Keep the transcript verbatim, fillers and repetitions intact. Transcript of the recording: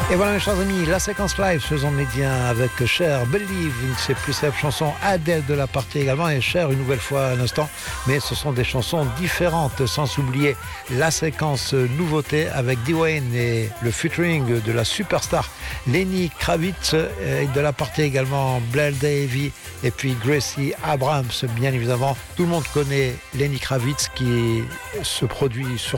Et voilà mes chers amis, la séquence live faisons média avec Cher, Believe, une de ses plus célèbres chansons, Adele de la partie également, et Cher une nouvelle fois un instant, mais ce sont des chansons différentes, sans oublier la séquence nouveauté avec Dwayne et le featuring de la superstar Lenny Kravitz, et de la partie également Blair Davy et puis Gracie Abrams, bien évidemment. Tout le monde connaît Lenny Kravitz qui se produit sur